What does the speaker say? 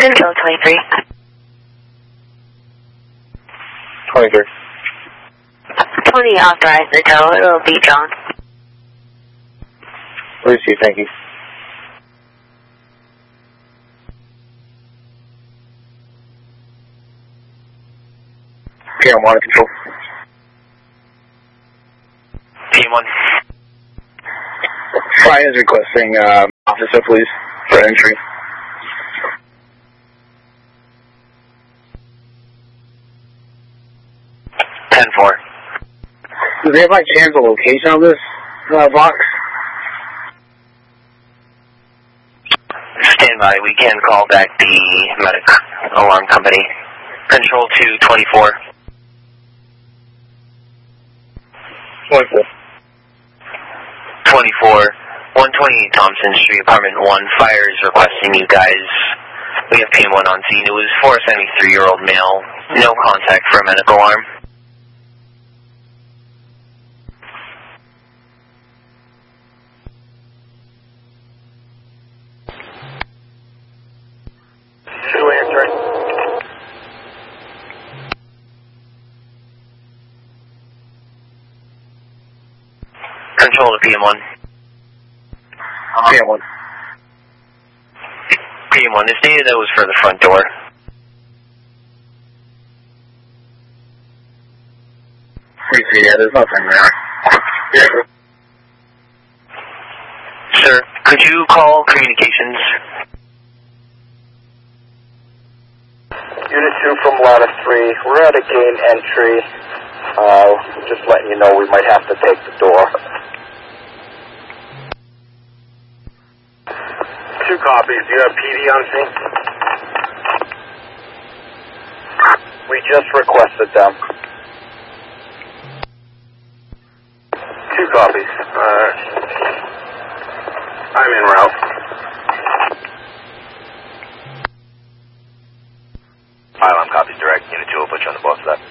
Control 23. 23. 20 authorized the tow. It will be drawn. Receive, thank you. PM1 control. PM1. Fire is requesting officer, please, for entry. Ten-4. Does they have by chance the location of this box? Stand by. We can call back the medic alarm company. Control 224. 24. 24. 128 Thompson Street, apartment 1. Fire is requesting you guys. We have PM1 on scene. It was for a 73-year-old male. No contact for a medical alarm. Control to PM1. PM1. PM1, this data that was for the front door. Receive, yeah, there's nothing there. Sir, could you call communications? Unit 2 from Ladder 3. We're at a gain entry. Just letting you know we might have to take the door. 2 copies. Do you have PD on scene? We just requested them. 2 copies. I'm en route. Pylon copies direct. Unit 2 will put you on the bus for that.